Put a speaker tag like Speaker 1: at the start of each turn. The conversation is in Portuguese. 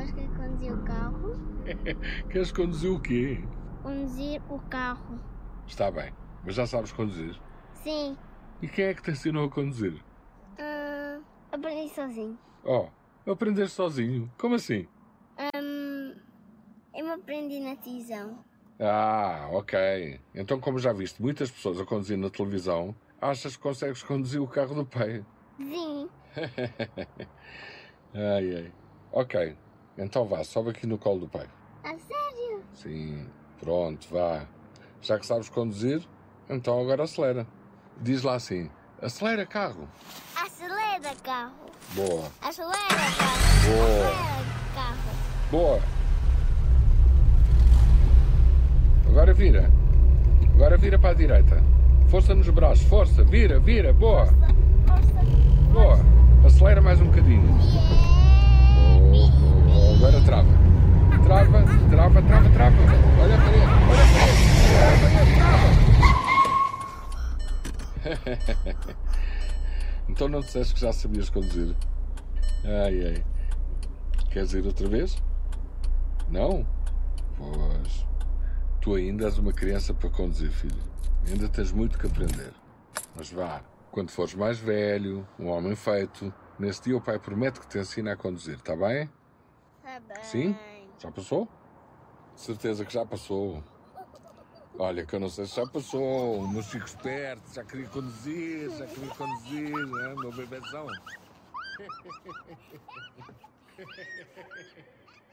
Speaker 1: sabes que é conduzir o carro?
Speaker 2: Queres conduzir o quê?
Speaker 1: Conduzir o carro.
Speaker 2: Está bem, mas já sabes conduzir.
Speaker 1: Sim.
Speaker 2: E quem é que te ensinou a conduzir?
Speaker 1: Aprendi sozinho.
Speaker 2: Oh, aprender sozinho? Como assim?
Speaker 1: Eu me aprendi na televisão.
Speaker 2: Ah, ok. Então, como já viste muitas pessoas a conduzir na televisão, achas que consegues conduzir o carro do pai?
Speaker 1: Sim.
Speaker 2: Ai, ai. Ok, então vá, sobe aqui no colo do pai.
Speaker 1: A sério?
Speaker 2: Sim, pronto, vá. Já que sabes conduzir, então agora acelera. Diz lá assim, acelera carro.
Speaker 1: Acelera, carro.
Speaker 2: Boa,
Speaker 1: Acelera, carro.
Speaker 2: boa,
Speaker 1: Acelera, carro.
Speaker 2: boa. Agora vira. Agora vira para a direita. Força nos braços, força, vira, vira, boa.
Speaker 1: Força.
Speaker 2: Boa. Acelera mais um bocadinho. Oh, agora trava. Trava, trava, trava, trava. Olha a parede, olha a parede, trava. Então não disseste que já sabias conduzir? Ai, ai. Queres ir outra vez? Não? Pois. Tu ainda és uma criança para conduzir, filho. Ainda tens muito que aprender. Mas vá, quando fores mais velho, um homem feito, nesse dia o pai promete que te ensina a conduzir, está bem?
Speaker 1: Tá bem.
Speaker 2: Sim? Já passou? De certeza que já passou. Olha, que eu não sei se já passou. Mas fico esperto, já queria conduzir, né, meu bebezão.